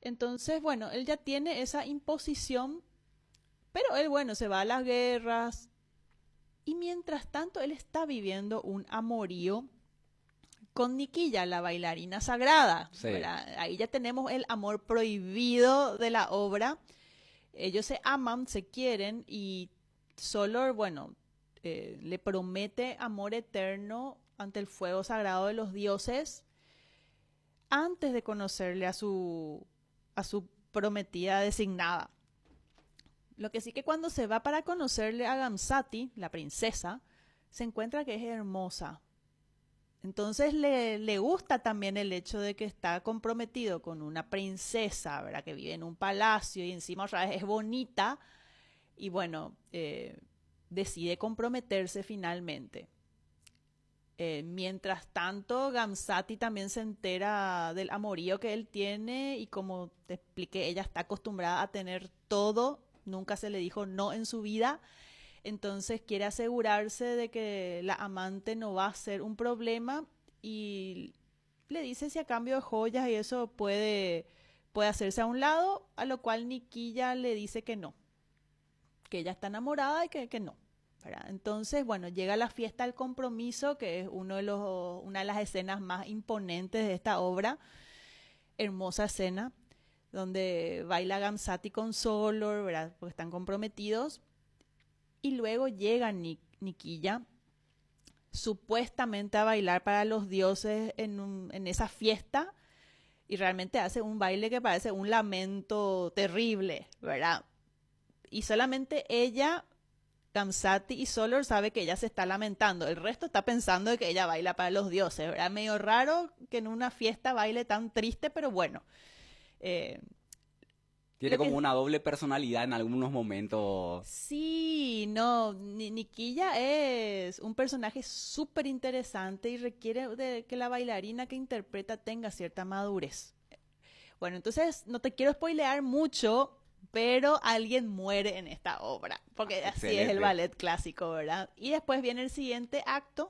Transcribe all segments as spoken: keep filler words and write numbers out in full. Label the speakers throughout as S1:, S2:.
S1: Entonces, bueno, él ya tiene esa imposición, pero él, bueno, se va a las guerras y mientras tanto él está viviendo un amorío con Niquilla, la bailarina sagrada.
S2: Sí.
S1: ¿Verdad? Ahí ya tenemos el amor prohibido de la obra. Ellos se aman, se quieren y Solor, bueno, eh, le promete amor eterno ante el fuego sagrado de los dioses antes de conocerle a su, a su prometida designada. Lo que sí que cuando se va para conocerle a Gamsati, la princesa, se encuentra que es hermosa. Entonces le, le gusta también el hecho de que está comprometido con una princesa, ¿verdad? Que vive en un palacio y encima otra vez es bonita. Y bueno, eh, decide comprometerse finalmente. Eh, mientras tanto, Gamsati también se entera del amorío que él tiene y como te expliqué, ella está acostumbrada a tener todo, nunca se le dijo no en su vida, entonces quiere asegurarse de que la amante no va a ser un problema y le dice si a cambio de joyas y eso puede, puede hacerse a un lado, a lo cual Niquilla le dice que no, que ella está enamorada y que, que no. ¿Verdad? Entonces, bueno, llega la fiesta del compromiso, que es uno de los, una de las escenas más imponentes de esta obra. Hermosa escena, donde baila Gamsati con Solor, ¿verdad? Porque están comprometidos. Y luego llega Ni- Niquilla, supuestamente a bailar para los dioses en, un, en esa fiesta, y realmente hace un baile que parece un lamento terrible, ¿verdad? Y solamente ella, Gamsati y Solor sabe que ella se está lamentando. El resto está pensando de que ella baila para los dioses, ¿verdad? Medio raro que en una fiesta baile tan triste, pero bueno. Eh,
S2: Tiene
S1: lo
S2: como
S1: que
S2: una doble personalidad en algunos momentos.
S1: sí, no, Ni- Niquilla es un personaje súper interesante y requiere de que la bailarina que interpreta tenga cierta madurez. Bueno, entonces no te quiero spoilear mucho, pero alguien muere en esta obra,
S2: Ah,
S1: porque así es el
S2: excelente.
S1: ballet clásico, ¿verdad? Y después viene el siguiente acto,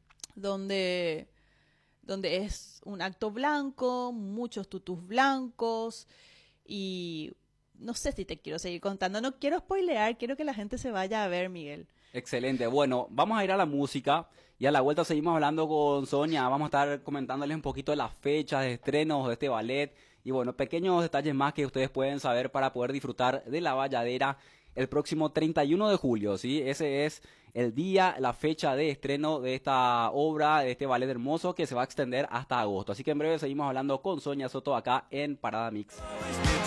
S1: donde, donde es un acto blanco, muchos tutús blancos, y no sé si te quiero seguir contando, no quiero spoilear, quiero que la gente se vaya a ver, Miguel.
S2: Excelente. Bueno, vamos a ir a la música y a la vuelta seguimos hablando con Sonia. Vamos a estar comentándoles un poquito de las fechas de estrenos de este ballet y bueno, pequeños detalles más que ustedes pueden saber para poder disfrutar de La Bayadera el próximo treinta y uno de julio, ¿sí? Ese es el día, la fecha de estreno de esta obra, de este ballet hermoso que se va a extender hasta agosto. Así que en breve seguimos hablando con Sonia Soto acá en Parada Mix.